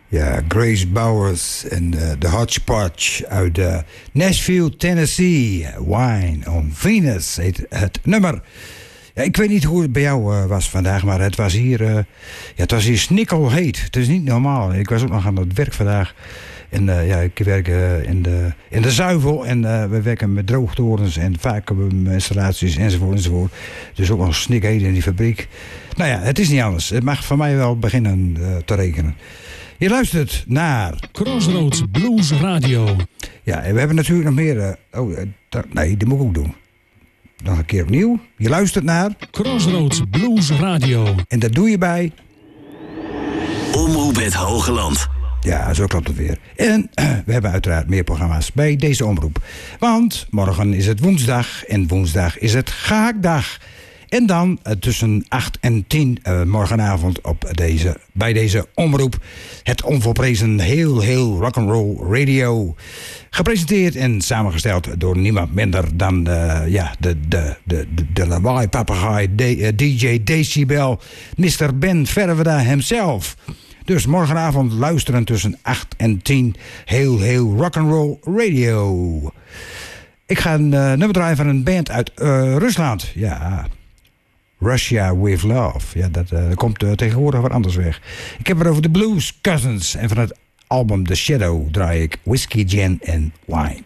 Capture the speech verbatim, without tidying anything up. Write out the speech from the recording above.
Ja, Grace Bowers en uh, de Hodgepodge uit uh, Nashville, Tennessee. Wine on Venus heet het nummer. Ja, ik weet niet hoe het bij jou uh, was vandaag, maar het was hier, uh, ja, het was hier snikkelheet. Het is niet normaal. Ik was ook nog aan het werk vandaag. En uh, ja, ik werk uh, in, de, in de zuivel en uh, we werken met droogtorens en vacuuminstallaties enzovoort enzovoort. Dus ook nog snikheet in die fabriek. Nou ja, het is niet anders. Het mag van mij wel beginnen uh, te rekenen. Je luistert naar Crossroads Blues Radio. Ja, en we hebben natuurlijk nog meer. Uh, oh, uh, dat, nee, die moet ik ook doen. Nog een keer opnieuw. Je luistert naar Crossroads Blues Radio. En dat doe je bij Omroep het Hogeland. Ja, zo klopt het weer. En uh, we hebben uiteraard meer programma's bij deze omroep. Want morgen is het woensdag en woensdag is het gehaktdag. En dan uh, tussen acht en tien uh, morgenavond op deze, bij deze omroep. Het onvolprezen heel, heel rock'n'roll radio. Gepresenteerd en samengesteld door niemand minder dan uh, ja, de, de, de, de, de lawaai papegaai D J Decibel, mister Ben Verweda himself. Dus morgenavond luisteren tussen acht en tien. Heel, heel rock'n'roll radio. Ik ga een uh, nummer draaien van een band uit uh, Rusland. Ja, Russia with Love. Ja, dat uh, komt uh, tegenwoordig wat anders weg. Ik heb het over de Blues Cousins. En van het album The Shadow draai ik Whiskey, Gin en Wine.